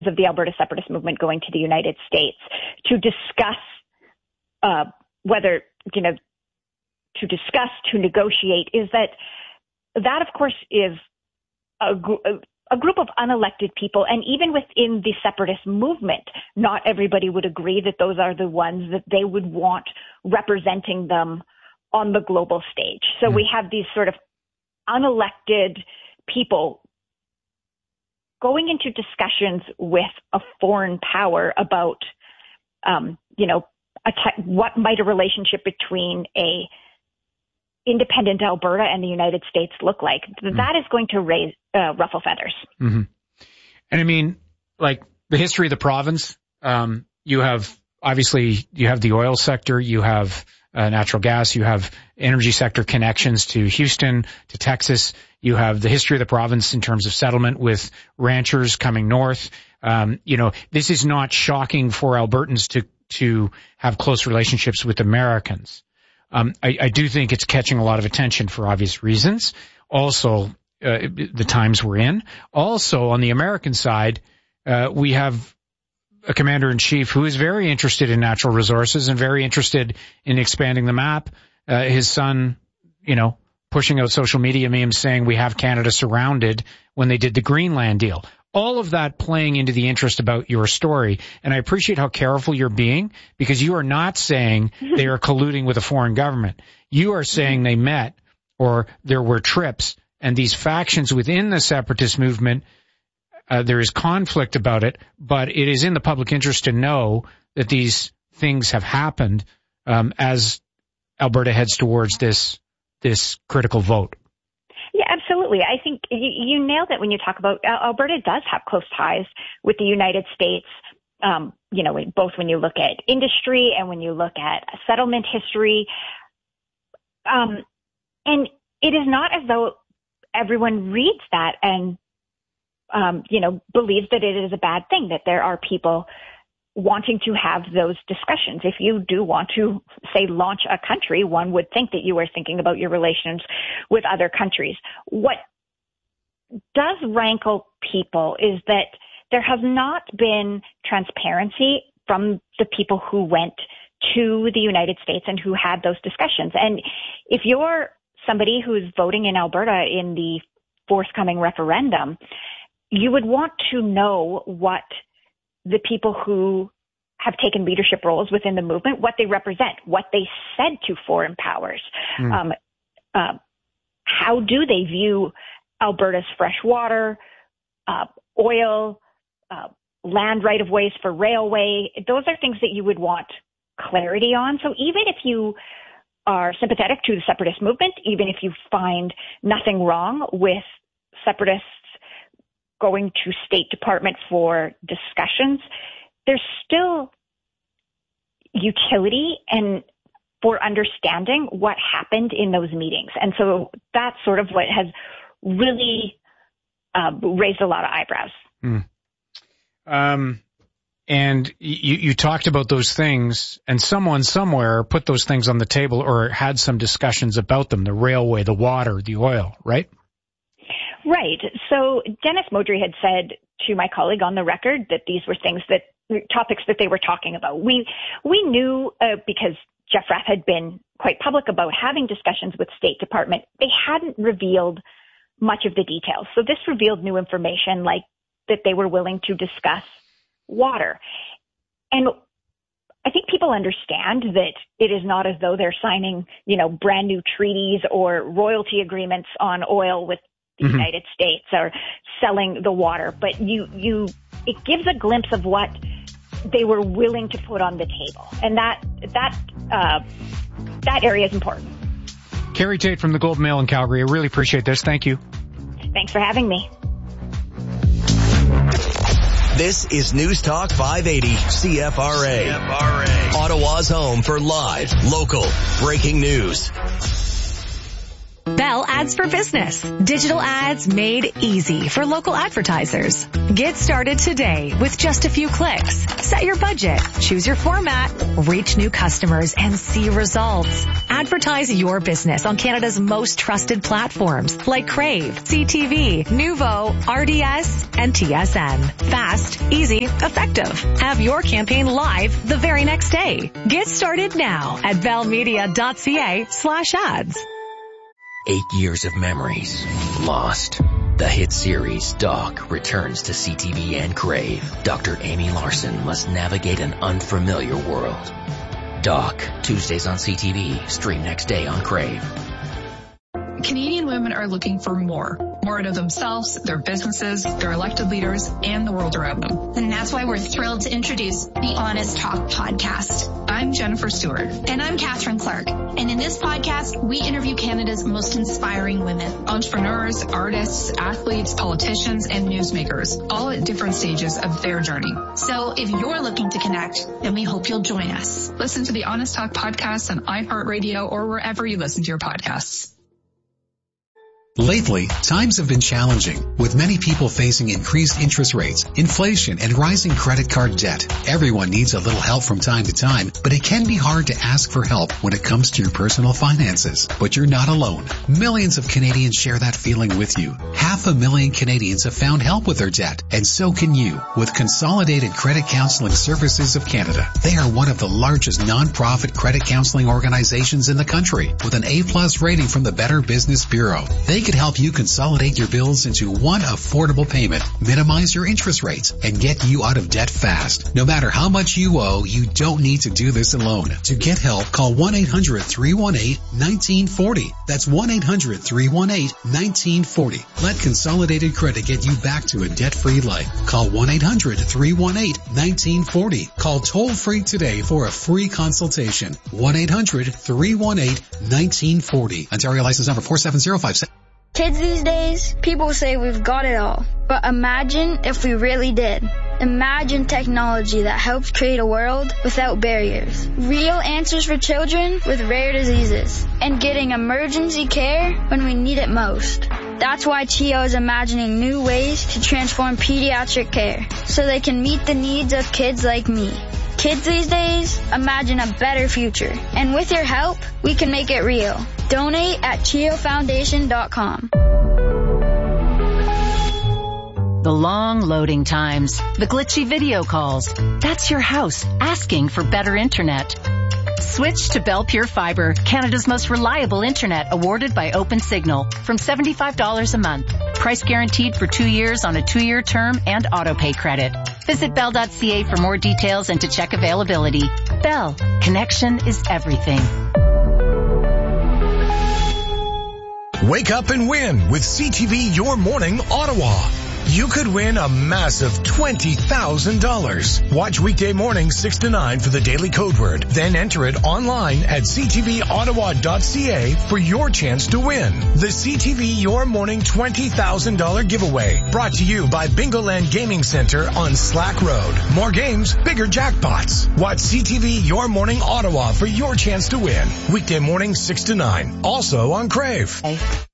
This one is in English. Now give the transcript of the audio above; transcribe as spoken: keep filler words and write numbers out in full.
of the Alberta separatist movement going to the United States to discuss uh, whether, you know, to discuss, to negotiate, is that that, of course, is a, gr- a group of unelected people. And even within the separatist movement, not everybody would agree that those are the ones that they would want representing them on the global stage. So mm. we have these sort of unelected people going into discussions with a foreign power about, um, you know, a t- what might a relationship between a independent Alberta and the United States look like. Mm. That is going to raise, uh, ruffle feathers. Mm-hmm. And I mean, like the history of the province, um, you have, obviously you have the oil sector, you have uh, natural gas, you have energy sector connections to Houston, to Texas. You have the history of the province in terms of settlement with ranchers coming north. Um, you know, this is not shocking for Albertans to, to have close relationships with Americans. Um, I, I do think it's catching a lot of attention for obvious reasons. Also, uh, the times we're in. Also, on the American side, uh, we have a commander-in-chief who is very interested in natural resources and very interested in expanding the map. Uh, his son, you know, pushing out social media memes saying we have Canada surrounded when they did the Greenland deal. All of that playing into the interest about your story. And I appreciate how careful you're being, because you are not saying they are colluding with a foreign government. You are saying they met, or there were trips, and these factions within the separatist movement, uh, there is conflict about it, but it is in the public interest to know that these things have happened um, as Alberta heads towards this this critical vote. Yeah, absolutely. I think you, you nailed it when you talk about uh, Alberta does have close ties with the United States, um, you know, both when you look at industry and when you look at settlement history. Um, and it is not as though everyone reads that and, um, you know, believes that it is a bad thing, that there are people wanting to have those discussions. If you do want to, say, launch a country, one would think that you are thinking about your relations with other countries. What does rankle people is that there has not been transparency from the people who went to the United States and who had those discussions. And if you're somebody who's voting in Alberta in the forthcoming referendum, you would want to know what the people who have taken leadership roles within the movement, what they represent, what they said to foreign powers. Mm. Um, uh, how do they view Alberta's fresh water, uh, oil, uh, land right-of-ways for railway? Those are things that you would want clarity on. So even if you are sympathetic to the separatist movement, even if you find nothing wrong with separatists going to State Department for discussions, there's still utility and for understanding what happened in those meetings. And so that's sort of what has really uh, raised a lot of eyebrows. Mm. Um, and you, you talked about those things, and someone somewhere put those things on the table or had some discussions about them, the railway, the water, the oil, right? Right. So Dennis Modry had said to my colleague on the record that these were things that, topics that they were talking about. We, we knew, uh, because Jeff Rath had been quite public about having discussions with State Department, they hadn't revealed much of the details. So this revealed new information, like that they were willing to discuss water. And I think people understand that it is not as though they're signing, you know, brand new treaties or royalty agreements on oil with the mm-hmm. United States or selling the water, but you, you, it gives a glimpse of what they were willing to put on the table. And that, that, uh, that area is important. Kerry Tate from the Globe Mail in Calgary. I really appreciate this. Thank you. Thanks for having me. This is News Talk five eighty C F R A. C F R A. Ottawa's home for live, local, breaking news. Bell Ads for Business. Digital ads made easy for local advertisers. Get started today with just a few clicks. Set your budget, choose your format, reach new customers, and see results. Advertise your business on Canada's most trusted platforms like Crave, C T V, Nuvo, R D S, and T S N. Fast, easy, effective. Have your campaign live the very next day. Get started now at bellmedia.ca slash ads. Eight years of memories lost. The hit series Doc returns to C T V and Crave. Doctor Amy Larson must navigate an unfamiliar world. Doc, Tuesdays on C T V, stream next day on Crave. Canadian women are looking for more. More out of themselves, their businesses, their elected leaders, and the world around them. And that's why we're thrilled to introduce the Honest Talk podcast. I'm Jennifer Stewart. And I'm Catherine Clark. And in this podcast, we interview Canada's most inspiring women. Entrepreneurs, artists, athletes, politicians, and newsmakers, all at different stages of their journey. So if you're looking to connect, then we hope you'll join us. Listen to the Honest Talk podcast on iHeartRadio or wherever you listen to your podcasts. Lately, times have been challenging, with many people facing increased interest rates, inflation, and rising credit card debt. Everyone needs a little help from time to time, but it can be hard to ask for help when it comes to your personal finances. But you're not alone. Millions of Canadians share that feeling with you. Half a million Canadians have found help with their debt, and so can you with Consolidated Credit Counseling Services of Canada. They are one of the largest non-profit credit counseling organizations in the country, with an A-plus rating from the Better Business Bureau. They can help you consolidate your bills into one affordable payment, minimize your interest rates, and get you out of debt fast. No matter how much you owe, you don't need to do this alone. To get help, call one eight hundred three one eight one nine four zero. That's one eight hundred three one eight one nine four zero. Let Consolidated Credit get you back to a debt-free life. Call one eight hundred three one eight one nine four zero. Call toll-free today for a free consultation. one eight hundred three one eight one nine four zero. Ontario license number four seven zero five seven. Kids these days, people say we've got it all. But imagine if we really did. Imagine technology that helps create a world without barriers. Real answers for children with rare diseases. And getting emergency care when we need it most. That's why C H I O is imagining new ways to transform pediatric care so they can meet the needs of kids like me. Kids these days, imagine a better future. And with your help, we can make it real. Donate at C H I O foundation dot com. The long loading times, the glitchy video calls. That's your house asking for better internet. Switch to Bell Pure Fiber, Canada's most reliable internet, awarded by OpenSignal, from seventy-five dollars a month. Price guaranteed for two years on a two-year term and auto-pay credit. Visit bell dot c a for more details and to check availability. Bell, connection is everything. Wake up and win with C T V Your Morning Ottawa. You could win a massive twenty thousand dollars. Watch weekday mornings six to nine for the daily code word. Then enter it online at c t v ottawa dot c a for your chance to win. The C T V Your Morning twenty thousand dollars giveaway. Brought to you by Bingoland Gaming Center on Slack Road. More games, bigger jackpots. Watch C T V Your Morning Ottawa for your chance to win. Weekday mornings six to nine. Also on Crave.